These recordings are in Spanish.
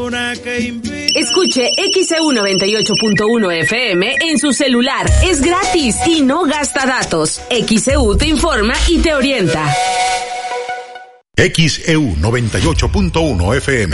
Escuche XEU 98.1 FM en su celular. Es gratis y no gasta datos. XEU te informa y te orienta. XEU 98.1 FM.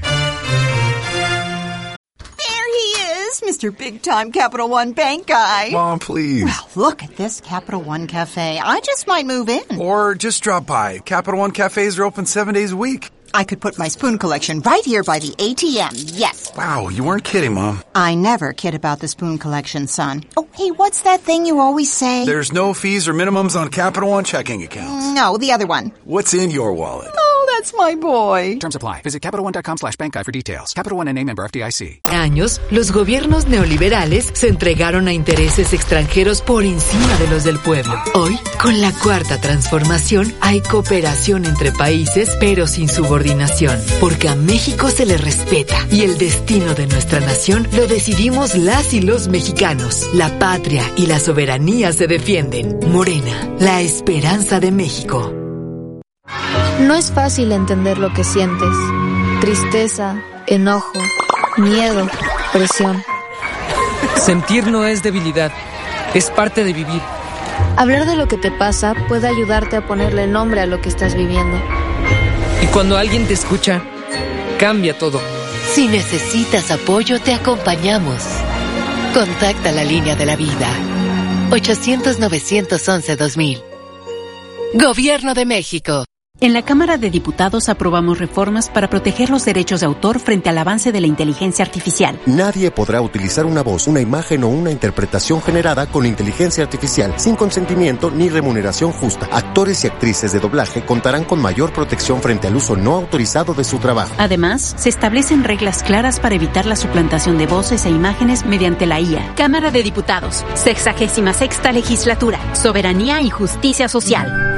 Mr. Big Time Capital One Bank guy. Mom, please. Well, look at this Capital One Cafe. I just might move in. Or just drop by. Capital One cafes are open 7 days a week. I could put my spoon collection right here by the ATM, yes. Wow, you weren't kidding, Mom. I never kid about the spoon collection, son. Oh, hey, what's that thing you always say? There's no fees or minimums on Capital One checking accounts. No, the other one. What's in your wallet? Oh, that's my boy. Terms apply. Visit CapitalOne.com/bankguide for details. Capital One, N.A. member FDIC. Años, los gobiernos neoliberales se entregaron a intereses extranjeros por encima de los del pueblo. Hoy, con la Cuarta Transformación, hay cooperación entre países, pero sin subordinación. Porque a México se le respeta y el destino de nuestra nación lo decidimos las y los mexicanos. La patria y la soberanía se defienden. Morena, la esperanza de México. No es fácil entender lo que sientes. Tristeza, enojo, miedo, presión. Sentir no es debilidad, es parte de vivir. Hablar de lo que te pasa puede ayudarte a ponerle nombre a lo que estás viviendo. Y cuando alguien te escucha, cambia todo. Si necesitas apoyo, te acompañamos. Contacta la línea de la vida. 800-911-2000. Gobierno de México. En la Cámara de Diputados aprobamos reformas para proteger los derechos de autor frente al avance de la inteligencia artificial. Nadie podrá utilizar una voz, una imagen o una interpretación generada con inteligencia artificial sin consentimiento ni remuneración justa. Actores y actrices de doblaje contarán con mayor protección frente al uso no autorizado de su trabajo. Además, se establecen reglas claras para evitar la suplantación de voces e imágenes mediante la IA. Cámara de Diputados, 66ª Legislatura, Soberanía y Justicia Social.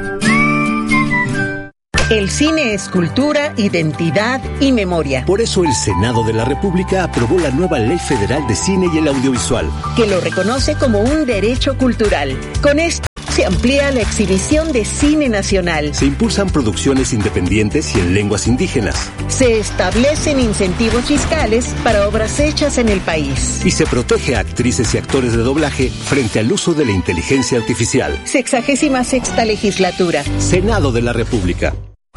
El cine es cultura, identidad y memoria. Por eso el Senado de la República aprobó la nueva Ley Federal de Cine y el Audiovisual, que lo reconoce como un derecho cultural. Con esto se amplía la exhibición de cine nacional. Se impulsan producciones independientes y en lenguas indígenas. Se establecen incentivos fiscales para obras hechas en el país. Y se protege a actrices y actores de doblaje frente al uso de la inteligencia artificial. 66ª Legislatura. Senado de la República.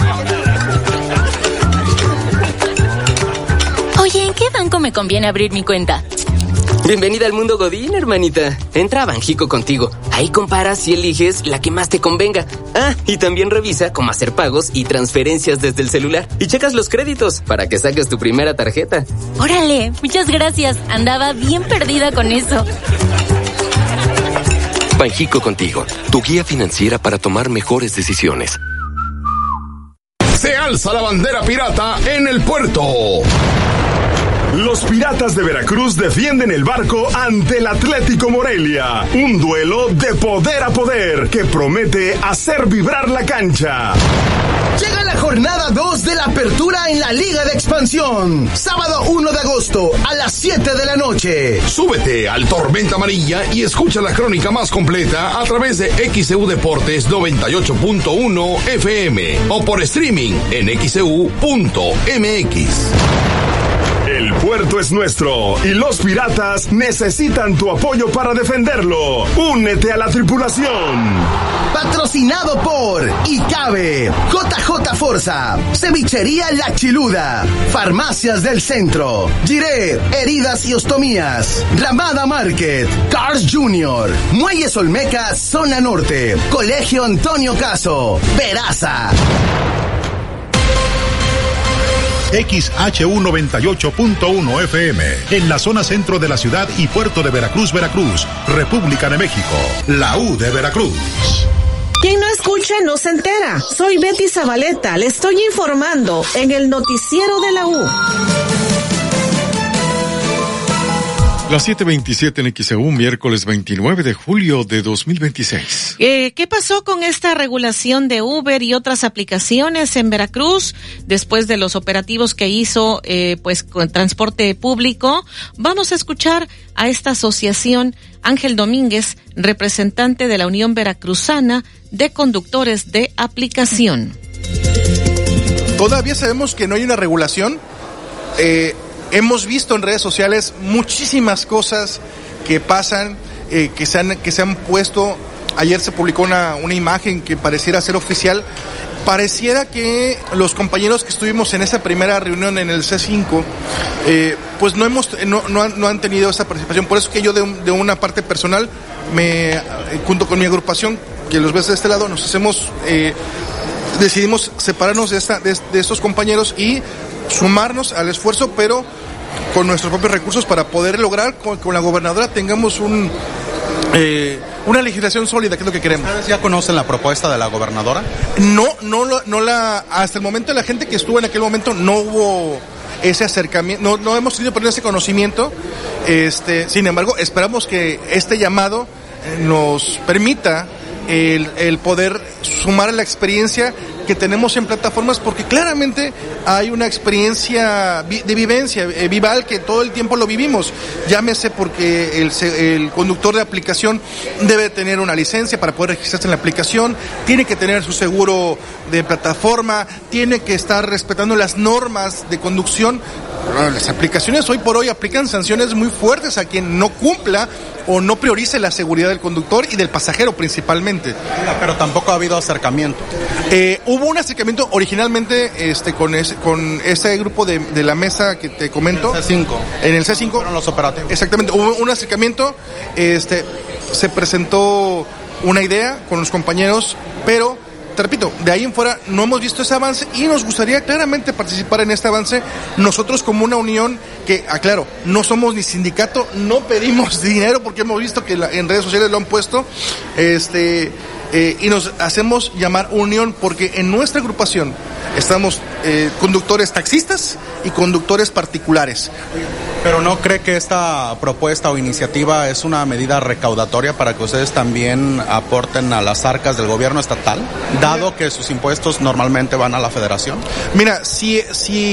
Oye, ¿en qué banco me conviene abrir mi cuenta? Bienvenida al mundo Godín, hermanita. Entra a Banxico Contigo. Ahí comparas y eliges la que más te convenga. Ah, y también revisa cómo hacer pagos y transferencias desde el celular. Y checas los créditos para que saques tu primera tarjeta. Órale, muchas gracias. Andaba bien perdida con eso. Banxico Contigo, tu guía financiera para tomar mejores decisiones. Se alza la bandera pirata en el puerto. Los Piratas de Veracruz defienden el barco ante el Atlético Morelia. Un duelo de poder a poder que promete hacer vibrar la cancha. Llega la jornada 2 de la apertura en la Liga de Expansión. Sábado 1 de agosto a las 7 de la noche. Súbete al Tormenta Amarilla y escucha la crónica más completa a través de XEU Deportes 98.1 FM o por streaming en XEU.mx. El puerto es nuestro y los piratas necesitan tu apoyo para defenderlo. Únete a la tripulación. Patrocinado por ICABE, JJ Forza, Cevichería La Chiluda, Farmacias del Centro, Giré, Heridas y Ostomías, Ramada Market, Cars Jr., Muelles Olmeca, Zona Norte, Colegio Antonio Caso, Peraza. XHU 98.1 FM, en la zona centro de la ciudad y puerto de Veracruz, Veracruz, República de México, la U de Veracruz. Quien no escucha no se entera. Soy Betty Zabaleta, le estoy informando en el noticiero de la U. Las 7:27 en XEU, miércoles 29 de julio de 2026. ¿Qué pasó con esta regulación de Uber y otras aplicaciones en Veracruz después de los operativos que hizo con transporte público? Vamos a escuchar a esta asociación, Ángel Domínguez, representante de la Unión Veracruzana de Conductores de Aplicación. Todavía sabemos que no hay una regulación hemos visto en redes sociales muchísimas cosas que pasan, que se han puesto. Ayer se publicó una imagen que pareciera ser oficial. Pareciera que los compañeros que estuvimos en esa primera reunión en el C5, pues no han tenido esa participación. Por eso que yo de una parte personal, junto con mi agrupación, que los ves de este lado, decidimos separarnos de estos compañeros y sumarnos al esfuerzo, pero con nuestros propios recursos, para poder lograr con la gobernadora tengamos una legislación sólida, que es lo que queremos. ¿Ustedes ya conocen la propuesta de la gobernadora? Hasta el momento, la gente que estuvo en aquel momento no hubo ese acercamiento, no hemos tenido ese conocimiento. Sin embargo, esperamos que este llamado nos permita el poder sumar a la experiencia que tenemos en plataformas, porque claramente hay una experiencia de vivencia vival que todo el tiempo lo vivimos. Llámese porque el conductor de aplicación debe tener una licencia para poder registrarse en la aplicación, tiene que tener su seguro de plataforma, tiene que estar respetando las normas de conducción. Las aplicaciones hoy por hoy aplican sanciones muy fuertes a quien no cumpla o no priorice la seguridad del conductor y del pasajero principalmente. Pero tampoco ha habido acercamiento. Hubo un acercamiento originalmente con ese grupo de la mesa que te comento. En el C5. Fueron los operativos. Exactamente, hubo un acercamiento, se presentó una idea con los compañeros, pero te repito, de ahí en fuera no hemos visto ese avance y nos gustaría claramente participar en este avance. Nosotros, como una unión que, aclaro, no somos ni sindicato, no pedimos dinero, porque hemos visto que en redes sociales lo han puesto, y nos hacemos llamar unión porque en nuestra agrupación estamos conductores taxistas y conductores particulares. ¿Pero no cree que esta propuesta o iniciativa es una medida recaudatoria para que ustedes también aporten a las arcas del gobierno estatal, dado que sus impuestos normalmente van a la federación? Mira, si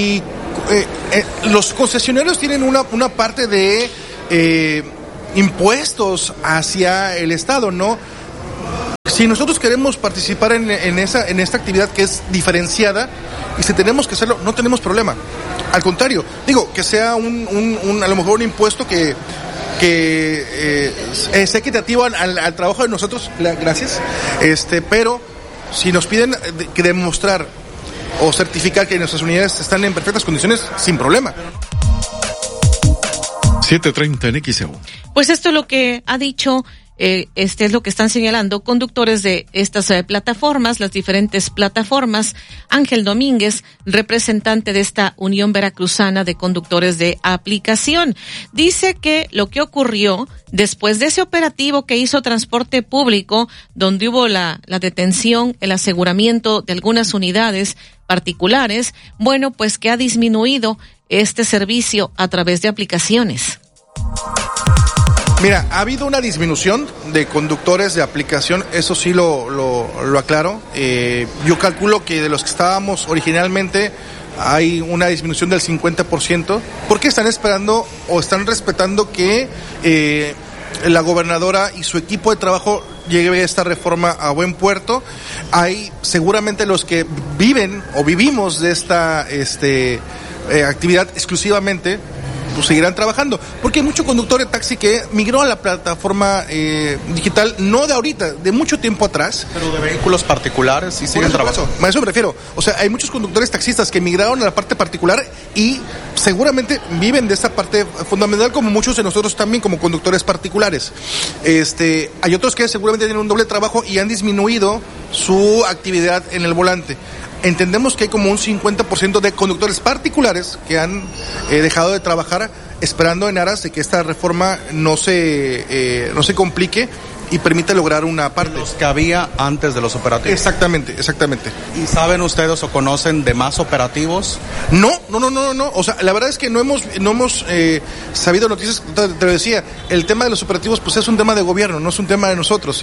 los concesionarios tienen una parte de impuestos hacia el Estado, ¿no? Si nosotros queremos participar en esta actividad que es diferenciada, y si tenemos que hacerlo, no tenemos problema. Al contrario, digo, que sea a lo mejor un impuesto que es equitativo al trabajo de nosotros, gracias, pero si nos piden que demostrar o certificar que nuestras unidades están en perfectas condiciones, sin problema. 7:30 en XEU. Pues esto es lo que ha dicho, es lo que están señalando conductores de estas plataformas, las diferentes plataformas. Ángel Domínguez, representante de esta Unión Veracruzana de Conductores de Aplicación, dice que lo que ocurrió después de ese operativo que hizo Transporte Público, donde hubo la detención, el aseguramiento de algunas unidades particulares, bueno, pues que ha disminuido este servicio a través de aplicaciones. Mira, ha habido una disminución de conductores de aplicación, eso sí lo aclaro. Yo calculo que de los que estábamos originalmente hay una disminución del 50%, porque están esperando o están respetando que la gobernadora y su equipo de trabajo lleve esta reforma a buen puerto. Hay seguramente los que viven o vivimos de esta actividad exclusivamente, pues seguirán trabajando, porque hay mucho conductor de taxi que migró a la plataforma digital, no de ahorita, de mucho tiempo atrás. Pero de vehículos particulares sí siguen trabajando. A eso me refiero. O sea, hay muchos conductores taxistas que migraron a la parte particular y seguramente viven de esta parte fundamental, como muchos de nosotros también como conductores particulares. Hay otros que seguramente tienen un doble trabajo y han disminuido su actividad en el volante. Entendemos que hay como un 50% de conductores particulares que han dejado de trabajar, esperando en aras de que esta reforma no se complique y permita lograr una parte. Los que había antes de los operativos. Exactamente. ¿Y saben ustedes o conocen de más operativos? No. O sea, la verdad es que no hemos sabido noticias. Te lo decía, el tema de los operativos pues es un tema de gobierno, no es un tema de nosotros.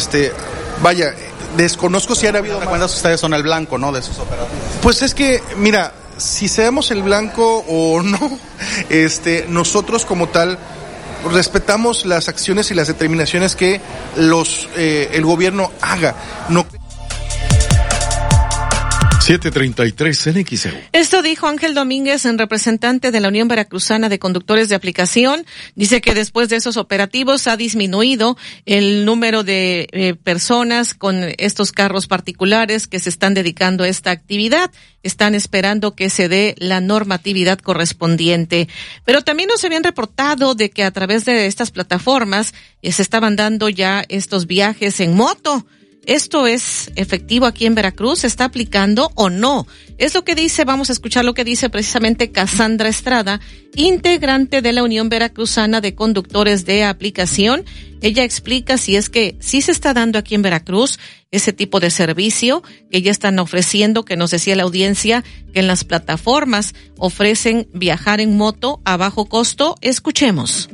Desconozco si han habido. ¿Recuerdas ustedes son el blanco, no, de esos operativos? Pues es que, mira, si seamos el blanco o no, nosotros como tal respetamos las acciones y las determinaciones que el gobierno haga. No. 7:33 en XEU. Esto dijo Ángel Domínguez, en representante de la Unión Veracruzana de Conductores de Aplicación. Dice que después de esos operativos ha disminuido el número de personas con estos carros particulares que se están dedicando a esta actividad. Están esperando que se dé la normatividad correspondiente. Pero también nos habían reportado de que a través de estas plataformas se estaban dando ya estos viajes en moto. ¿Esto es efectivo aquí en Veracruz? ¿Se está aplicando o no? Es lo que dice, vamos a escuchar lo que dice precisamente Cassandra Estrada, integrante de la Unión Veracruzana de Conductores de Aplicación. Ella explica si es que sí se está dando aquí en Veracruz ese tipo de servicio que ya están ofreciendo, que nos decía la audiencia, que en las plataformas ofrecen viajar en moto a bajo costo. Escuchemos.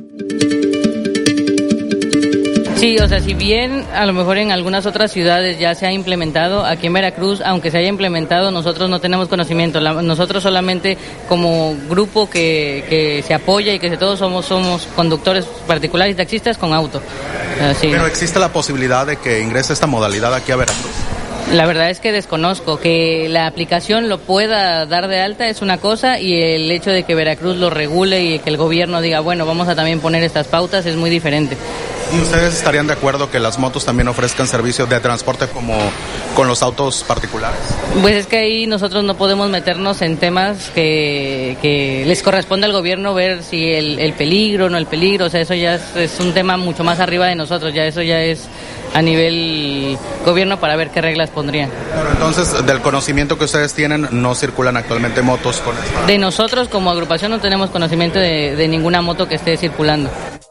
Sí, o sea, si bien a lo mejor en algunas otras ciudades ya se ha implementado, aquí en Veracruz, aunque se haya implementado, nosotros no tenemos conocimiento. Nosotros solamente como grupo que se apoya y que todos somos conductores particulares y taxistas con auto. Así. Pero ¿existe la posibilidad de que ingrese esta modalidad aquí a Veracruz? La verdad es que desconozco. Que la aplicación lo pueda dar de alta es una cosa, y el hecho de que Veracruz lo regule y que el gobierno diga, bueno, vamos a también poner estas pautas, es muy diferente. ¿Y ustedes estarían de acuerdo que las motos también ofrezcan servicios de transporte como con los autos particulares? Pues es que ahí nosotros no podemos meternos en temas que les corresponde al gobierno ver si el peligro o no el peligro. O sea, eso ya es un tema mucho más arriba de nosotros. Ya eso ya es a nivel gobierno para ver qué reglas pondrían. Pero entonces, del conocimiento que ustedes tienen, no circulan actualmente motos con esto. De nosotros como agrupación no tenemos conocimiento de ninguna moto que esté circulando.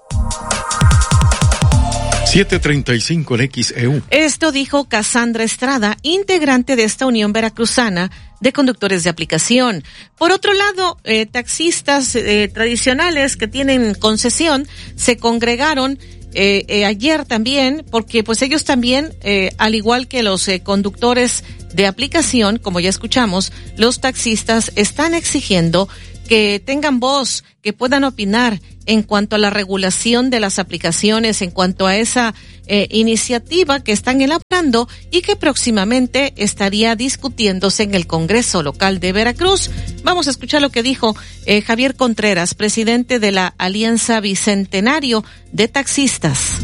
7:35 en XEU. Esto dijo Cassandra Estrada, integrante de esta Unión Veracruzana de Conductores de Aplicación. Por otro lado, taxistas tradicionales que tienen concesión se congregaron ayer también, porque pues ellos también, al igual que los conductores de aplicación, como ya escuchamos, los taxistas están exigiendo que tengan voz, que puedan opinar en cuanto a la regulación de las aplicaciones, en cuanto a esa iniciativa que están elaborando y que próximamente estaría discutiéndose en el Congreso local de Veracruz. Vamos a escuchar lo que dijo Javier Contreras, presidente de la Alianza Bicentenario de Taxistas.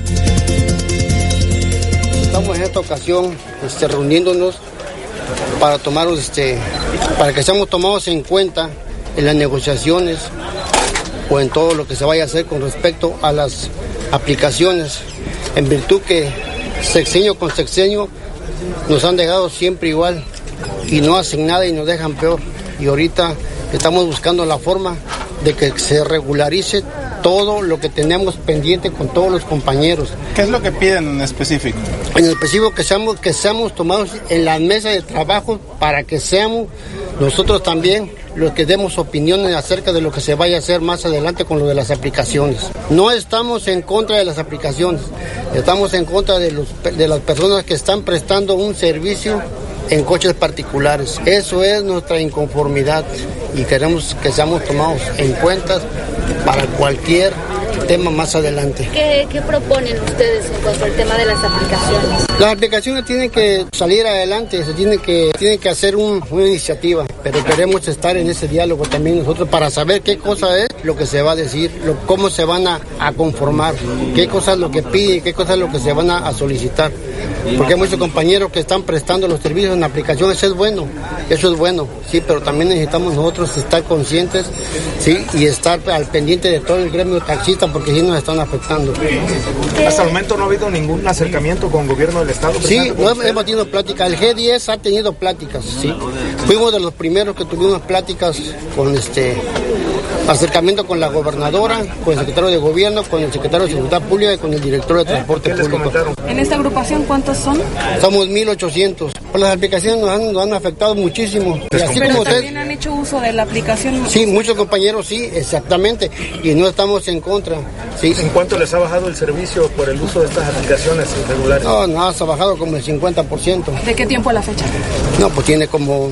Estamos en esta ocasión reuniéndonos para para que seamos tomados en cuenta en las negociaciones o en todo lo que se vaya a hacer con respecto a las aplicaciones, en virtud que sexenio con sexenio nos han dejado siempre igual y no hacen nada y nos dejan peor, y ahorita estamos buscando la forma de que se regularice todo lo que tenemos pendiente con todos los compañeros. ¿Qué es lo que piden en específico? En específico que seamos tomados en la mesa de trabajo para que seamos nosotros también los que demos opiniones acerca de lo que se vaya a hacer más adelante con lo de las aplicaciones. No estamos en contra de las aplicaciones, estamos en contra de las personas que están prestando un servicio en coches particulares. Eso es nuestra inconformidad y queremos que seamos tomados en cuenta para cualquier tema más adelante. ¿Qué proponen ustedes en cuanto al tema de las aplicaciones? Las aplicaciones tienen que salir adelante, se tiene que hacer una iniciativa, pero queremos estar en ese diálogo también nosotros para saber qué cosa es lo que se va a decir, cómo se van a conformar, qué cosa es lo que piden, qué cosa es lo que se van a solicitar. Porque hay muchos compañeros que están prestando los servicios en aplicaciones, eso es bueno, sí, pero también necesitamos nosotros estar conscientes, sí, y estar al pendiente de todo el gremio taxista, porque sí nos están afectando. Hasta el momento no ha habido ningún acercamiento con el gobierno del estado. Sí, hemos tenido pláticas, el G10 ha tenido pláticas, sí. Fuimos de los primeros que tuvimos pláticas con acercamiento con la gobernadora, con el secretario de gobierno, con el secretario de Seguridad Pública y con el director de Transporte Público. ¿En esta agrupación cuántos son? Somos 1,800. Pues las aplicaciones nos han afectado muchísimo. Y así pero como también han hecho uso de la aplicación. Sí, muchos compañeros sí, exactamente, y no estamos en contra. Sí. ¿En cuánto les ha bajado el servicio por el uso de estas aplicaciones irregulares? No, se ha bajado como el 50%. ¿De qué tiempo a la fecha? No, pues tiene como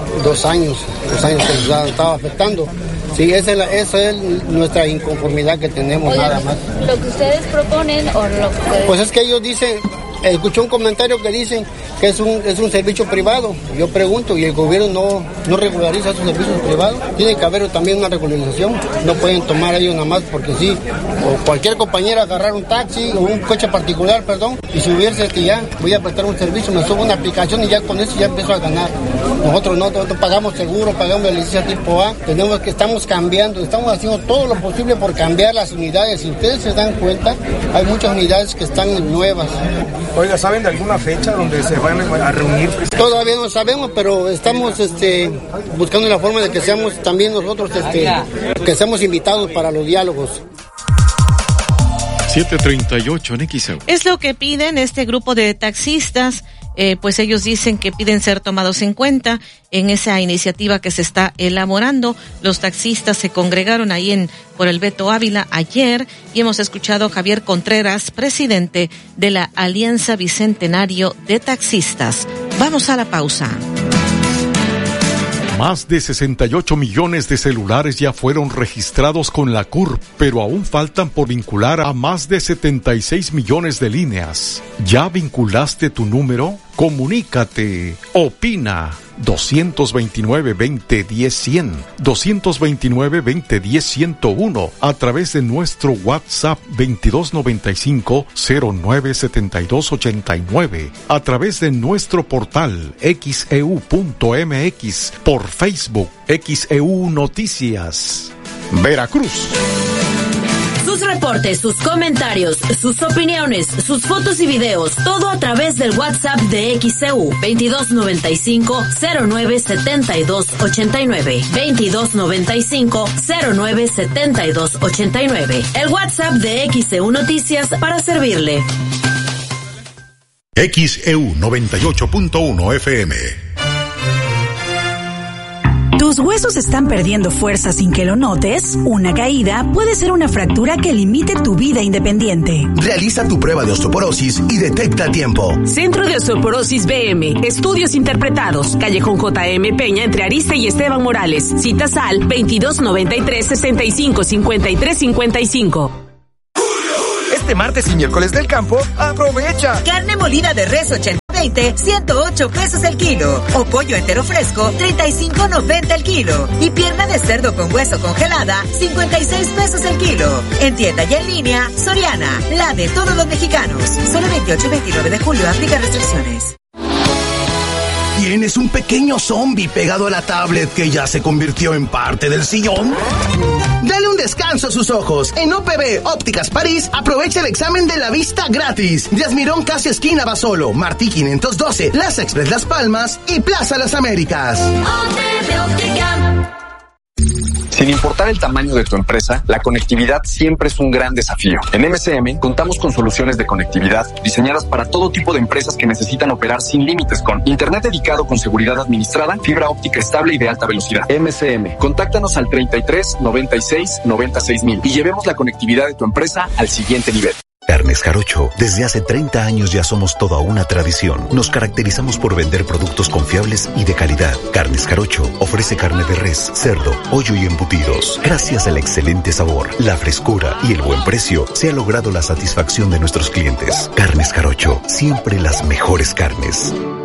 2 años que nos ha estado afectando. Sí, esa es nuestra inconformidad que tenemos. Oye, nada más. ¿Lo que ustedes proponen o lo que...? Pues es que ellos dicen Escuché un comentario que dicen que es un servicio privado. Yo pregunto, ¿y el gobierno no regulariza sus servicios privados? Tiene que haber también una regularización. No pueden tomar ellos nada más porque sí. O cualquier compañera agarrar un taxi o un coche particular, y subirse que ya voy a prestar un servicio, me subo una aplicación y ya con eso ya empiezo a ganar. Nosotros no pagamos seguro, pagamos la licencia tipo A. Estamos cambiando, estamos haciendo todo lo posible por cambiar las unidades. Si ustedes se dan cuenta, hay muchas unidades que están nuevas. Oiga, ¿saben de alguna fecha donde se van a reunir? Todavía no sabemos, pero estamos buscando la forma de que seamos también nosotros que seamos invitados para los diálogos. 7:38 en XEU. Es lo que piden este grupo de taxistas. Pues ellos dicen que piden ser tomados en cuenta en esa iniciativa que se está elaborando. Los taxistas se congregaron ahí por el Beto Ávila ayer y hemos escuchado a Javier Contreras, presidente de la Alianza Bicentenario de Taxistas. Vamos a la pausa. Más de 68 millones de celulares ya fueron registrados con la CURP, pero aún faltan por vincular a más de 76 millones de líneas. ¿Ya vinculaste tu número? Comunícate. Opina. 229-2010-100, 229-2010-101, a través de nuestro WhatsApp 2295-097289, a través de nuestro portal xeu.mx, por Facebook, XEU Noticias. Veracruz. Sus reportes, sus comentarios, sus opiniones, sus fotos y videos, todo a través del WhatsApp de XEU 2295-097289, 2295-097289, el WhatsApp de XEU Noticias para servirle. XEU 98.1 FM. ¿Tus huesos están perdiendo fuerza sin que lo notes? Una caída puede ser una fractura que limite tu vida independiente. Realiza tu prueba de osteoporosis y detecta a tiempo. Centro de Osteoporosis BM. Estudios interpretados. Callejón J.M. Peña entre Ariste y Esteban Morales. Citas al 2293-6553-55. Este martes y miércoles del campo, aprovecha. Carne molida de res 80-20, 108 pesos el kilo. O pollo entero fresco, 35.90 el kilo. Y pierna de cerdo con hueso congelada, 56 pesos el kilo. En tienda y en línea, Soriana, la de todos los mexicanos. Solo 28 y 29 de julio, aplica restricciones. ¿Tienes un pequeño zombie pegado a la tablet que ya se convirtió en parte del sillón? Dale un descanso a sus ojos. En OPB Ópticas París, aprovecha el examen de la vista gratis. Díaz Mirón, casi esquina Basolo, Martí 512, Plaza Express Las Palmas y Plaza Las Américas. OPB Óptica. Sin importar el tamaño de tu empresa, la conectividad siempre es un gran desafío. En MCM contamos con soluciones de conectividad diseñadas para todo tipo de empresas que necesitan operar sin límites con internet dedicado con seguridad administrada, fibra óptica estable y de alta velocidad. MCM, contáctanos al 33 96 96 mil y llevemos la conectividad de tu empresa al siguiente nivel. Carnes Jarocho, desde hace 30 años ya somos toda una tradición. Nos caracterizamos por vender productos confiables y de calidad. Carnes Jarocho ofrece carne de res, cerdo, pollo y embutidos. Gracias al excelente sabor, la frescura y el buen precio, se ha logrado la satisfacción de nuestros clientes. Carnes Jarocho, siempre las mejores carnes.